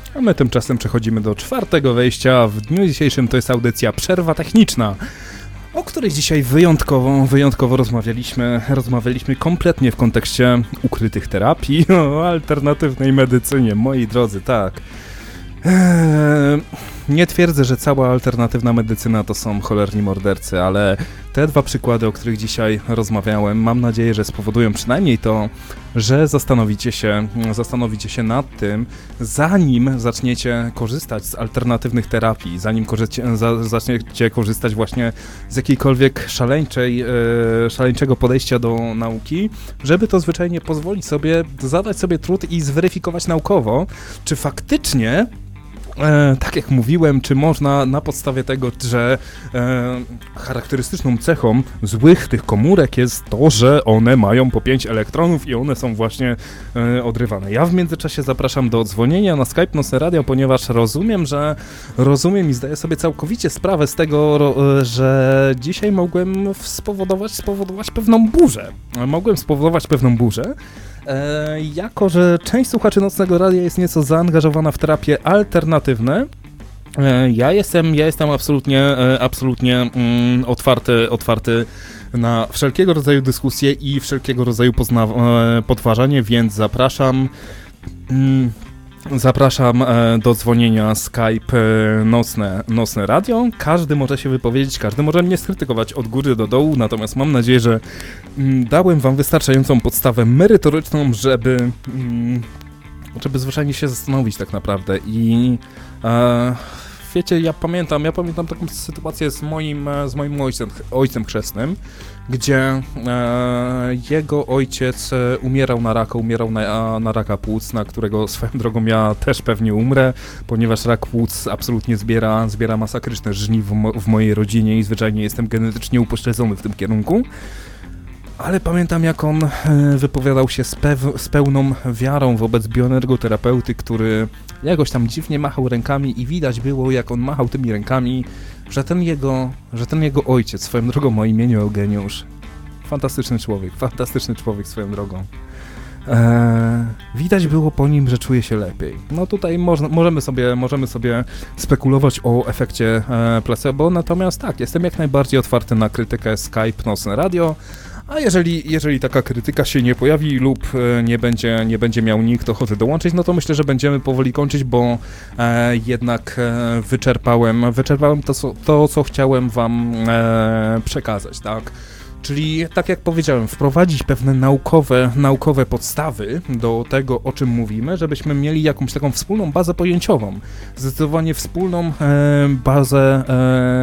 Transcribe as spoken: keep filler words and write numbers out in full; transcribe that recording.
A my tymczasem przechodzimy do czwartego wejścia. W dniu dzisiejszym to jest audycja Przerwa Techniczna, o której dzisiaj wyjątkowo, wyjątkowo rozmawialiśmy. Rozmawialiśmy kompletnie w kontekście ukrytych terapii, o alternatywnej medycynie, moi drodzy, tak. Eee, nie twierdzę, że cała alternatywna medycyna to są cholerni mordercy, ale te dwa przykłady, o których dzisiaj rozmawiałem, mam nadzieję, że spowodują przynajmniej to, że zastanowicie się, zastanowicie się nad tym, zanim zaczniecie korzystać z alternatywnych terapii, zanim korzycie, za, zaczniecie korzystać właśnie z jakiejkolwiek szaleńczej, e, szaleńczego podejścia do nauki, żeby to zwyczajnie pozwolić sobie, zadać sobie trud i zweryfikować naukowo, czy faktycznie E, tak jak mówiłem, czy można na podstawie tego, że e, charakterystyczną cechą złych tych komórek jest to, że one mają po pięć elektronów i one są właśnie e, odrywane. Ja w międzyczasie zapraszam do dzwonienia na Skype Nocne Radio, ponieważ rozumiem, że rozumiem i zdaję sobie całkowicie sprawę z tego, ro, że dzisiaj mogłem spowodować, spowodować pewną burzę. Mogłem spowodować pewną burzę. E, jako, że część słuchaczy Nocnego Radia jest nieco zaangażowana w terapie alternatywne, e, ja jestem, ja jestem absolutnie, e, absolutnie mm, otwarty, otwarty na wszelkiego rodzaju dyskusje i wszelkiego rodzaju pozna- e, podważanie, więc zapraszam. Mm, Zapraszam do dzwonienia Skype Nocne, Nocne Radio. Każdy może się wypowiedzieć, każdy może mnie skrytykować od góry do dołu, natomiast mam nadzieję, że dałem wam wystarczającą podstawę merytoryczną, żeby, żeby zwyczajnie się zastanowić tak naprawdę. I e, wiecie, ja pamiętam, ja pamiętam taką sytuację z moim, z moim ojcem, ojcem chrzestnym, gdzie e, jego ojciec umierał na raka, umierał na, na raka płuc, na którego swoją drogą ja też pewnie umrę, ponieważ rak płuc absolutnie zbiera, zbiera masakryczne żniw w, mo- w mojej rodzinie i zwyczajnie jestem genetycznie upośledzony w tym kierunku. Ale pamiętam, jak on wypowiadał się z, pew- z pełną wiarą wobec bioenergoterapeuty, który jakoś tam dziwnie machał rękami i widać było, jak on machał tymi rękami, że ten jego, że ten jego ojciec, swoją drogą o imieniu Eugeniusz, fantastyczny człowiek, fantastyczny człowiek swoją drogą. Eee, widać było po nim, że czuje się lepiej. No tutaj można, możemy, sobie, możemy sobie spekulować o efekcie e, placebo, natomiast tak, jestem jak najbardziej otwarty na krytykę Skype Nocne Radio. A jeżeli, jeżeli taka krytyka się nie pojawi lub e, nie będzie, nie będzie miał nikt ochoty dołączyć, no to myślę, że będziemy powoli kończyć, bo e, jednak e, wyczerpałem, wyczerpałem to, co, to, co chciałem wam e, przekazać, tak? Czyli, tak jak powiedziałem, wprowadzić pewne naukowe, naukowe podstawy do tego, o czym mówimy, żebyśmy mieli jakąś taką wspólną bazę pojęciową. Zdecydowanie wspólną e, bazę e,